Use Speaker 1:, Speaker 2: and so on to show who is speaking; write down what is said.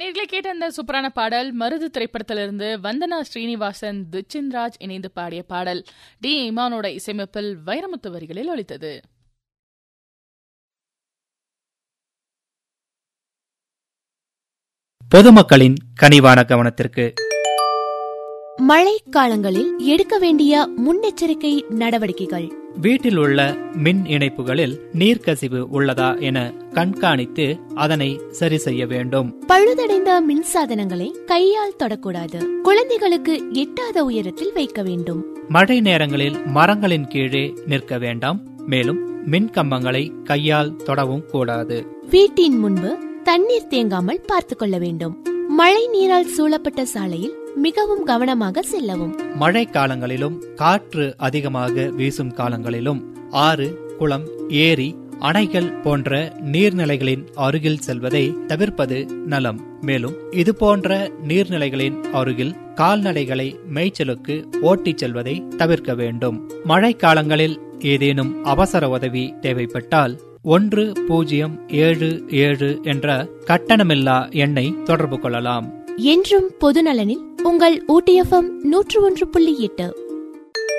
Speaker 1: நேர்களை கேட்ட அந்த சூப்பரான பாடல் மருது திரைப்படத்திலிருந்து வந்தனா ஸ்ரீனிவாசன், துச்சின்ராஜ் இணைந்து பாடிய பாடல் டி இமானோட இசையமைப்பில் வைரமுத்து வரிகளில் ஒலித்தது.
Speaker 2: பொதுமக்களின் கனிவான கவனத்திற்கு.
Speaker 3: மழை காலங்களில் எடுக்க வேண்டிய முன்னெச்சரிக்கை நடவடிக்கைகள்.
Speaker 2: வீட்டில் உள்ள மின் இணைப்புகளில் நீர்க்கசிவு உள்ளதா என கண்காணித்து அதனை சரி செய்ய வேண்டும்.
Speaker 3: பழுதடைந்த மின்சாதனங்களை கையால் தொடக்கூடாது. குழந்தைகளுக்கு எட்டாத உயரத்தில் வைக்க வேண்டும்.
Speaker 2: மழை நேரங்களில் மரங்களின் கீழே நிற்க வேண்டாம். மேலும் மின் கம்பங்களை கையால் தொடவும் கூடாது.
Speaker 3: வீட்டின் முன்பு தண்ணீர் தேங்காமல் பார்த்துக் கொள்ள வேண்டும். மழை நீரால் சூழப்பட்ட சாலையில் மிகவும் கவனமாக செல்லவும்.
Speaker 2: மழை காலங்களிலும் காற்று அதிகமாக வீசும் காலங்களிலும் ஆறு, குளம், ஏரி, அணைகள் போன்ற நீர்நிலைகளின் அருகில் செல்வதை தவிர்ப்பது நலம். மேலும் இது போன்ற நீர்நிலைகளின் அருகில் கால்நடைகளை மேய்ச்சலுக்கு ஓட்டிச் செல்வதை தவிர்க்க வேண்டும். மழை காலங்களில் ஏதேனும் அவசர உதவி தேவைப்பட்டால் 1077 என்ற கட்டணமில்லா எண்ணை தொடர்பு கொள்ளலாம்.
Speaker 3: என்றும் பொதுநலனில் உங்கள் ஊட்டி FM 101.8.